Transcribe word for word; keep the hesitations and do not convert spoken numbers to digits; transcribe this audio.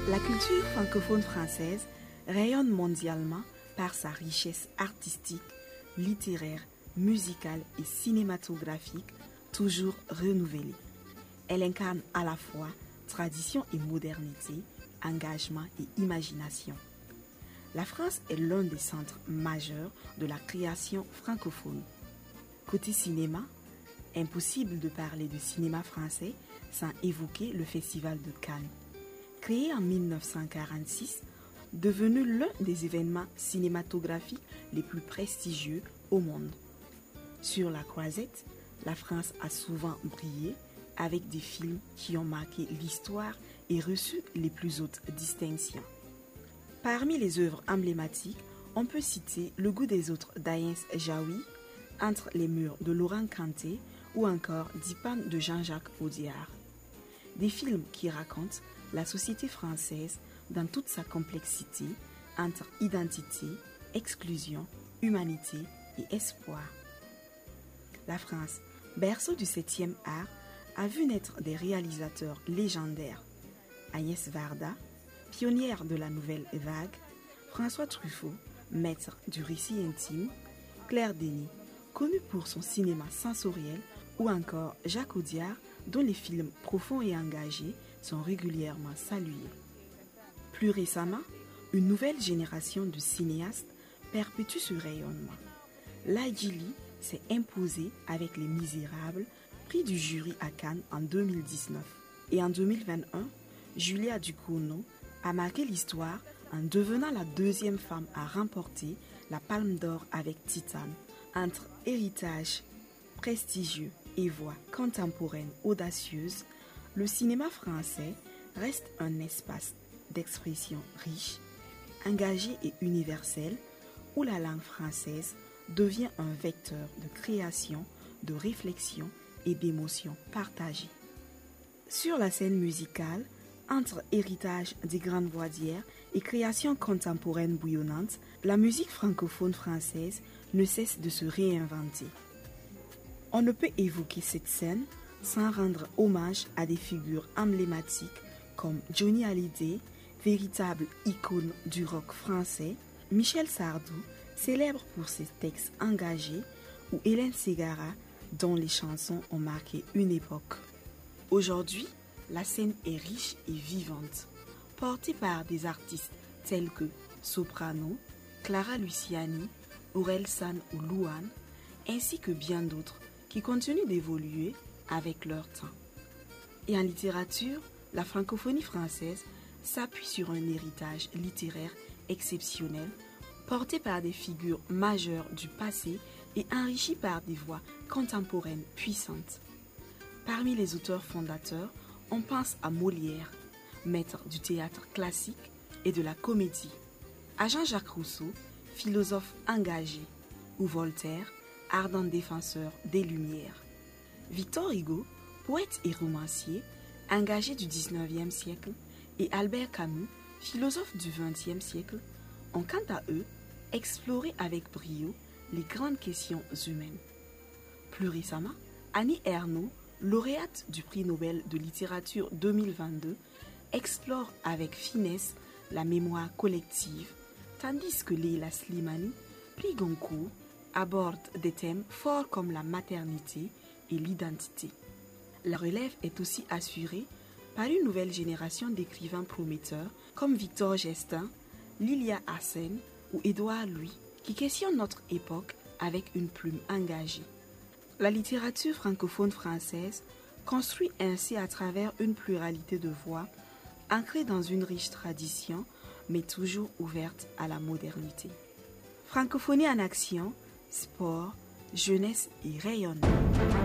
La culture francophone française rayonne mondialement par sa richesse artistique, littéraire, musicale et cinématographique toujours renouvelée. Elle incarne à la fois tradition et modernité, engagement et imagination. La France est l'un des centres majeurs de la création francophone. Côté cinéma, impossible de parler de cinéma français sans évoquer le Festival de Cannes. Créé en mille neuf cent quarante-six, devenu l'un des événements cinématographiques les plus prestigieux au monde. Sur la croisette, la France a souvent brillé avec des films qui ont marqué l'histoire et reçu les plus hautes distinctions. Parmi les œuvres emblématiques, on peut citer Le goût des autres d'Agnès Jaoui, Entre les murs de Laurent Canté ou encore Dipan de Jean-Jacques Audiard. Des films qui racontent la société française dans toute sa complexité entre identité, exclusion, humanité et espoir. La France, berceau du septième art, a vu naître des réalisateurs légendaires. Agnès Varda, pionnière de la nouvelle vague, François Truffaut, maître du récit intime, Claire Denis, connue pour son cinéma sensoriel, ou encore Jacques Audiard, dont les films profonds et engagés sont régulièrement salués. Plus récemment, une nouvelle génération de cinéastes perpétue ce rayonnement. Lai Ji s'est imposée avec Les Misérables, prix du jury à Cannes en deux mille dix-neuf. Et en deux mille vingt-et-un, Julia Ducournau a marqué l'histoire en devenant la deuxième femme à remporter la Palme d'Or avec Titane. Entre héritage prestigieux et voix contemporaine audacieuse, le cinéma français reste un espace d'expression riche, engagé et universel, où la langue française devient un vecteur de création, de réflexion et d'émotions partagées. Sur la scène musicale, entre héritage des grandes voix d'hier et création contemporaine bouillonnante, la musique francophone française ne cesse de se réinventer. On ne peut évoquer cette scène sans rendre hommage à des figures emblématiques comme Johnny Hallyday, véritable icône du rock français, Michel Sardou, célèbre pour ses textes engagés, ou Hélène Ségara, dont les chansons ont marqué une époque. Aujourd'hui, la scène est riche et vivante, portée par des artistes tels que Soprano, Clara Luciani, Aurel San ou Louane, ainsi que bien d'autres qui continuent d'évoluer avec leur temps. Et en littérature, la francophonie française s'appuie sur un héritage littéraire exceptionnel, porté par des figures majeures du passé et enrichi par des voix contemporaines puissantes. Parmi les auteurs fondateurs, on pense à Molière, maître du théâtre classique et de la comédie, à Jean-Jacques Rousseau, philosophe engagé, ou Voltaire, ardent défenseur des Lumières. Victor Hugo, poète et romancier, engagé du dix-neuvième siècle, et Albert Camus, philosophe du vingtième siècle, ont quant à eux exploré avec brio les grandes questions humaines. Plus récemment, Annie Ernaux, lauréate du prix Nobel de littérature deux mille vingt-deux, explore avec finesse la mémoire collective, tandis que Leila Slimani, prix Goncourt, aborde des thèmes forts comme la maternité et l'identité. La relève est aussi assurée par une nouvelle génération d'écrivains prometteurs comme Victor Gestin, Lilia Hassen ou Édouard Louis, qui questionnent notre époque avec une plume engagée. La littérature francophone française construit ainsi à travers une pluralité de voix, ancrée dans une riche tradition, mais toujours ouverte à la modernité. Francophonie en action, sport, jeunesse et rayonnement.